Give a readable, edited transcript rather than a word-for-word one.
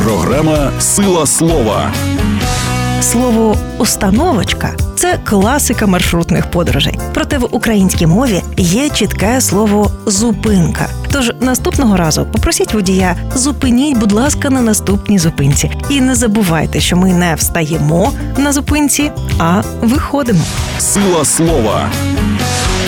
Програма «Сила слова». Слово «установочка» – це класика маршрутних подорожей. Проте в українській мові є чітке слово «зупинка». Тож наступного разу попросіть водія: зупиніть, будь ласка, на наступній зупинці. І не забувайте, що ми не встаємо на зупинці, а виходимо. «Сила слова».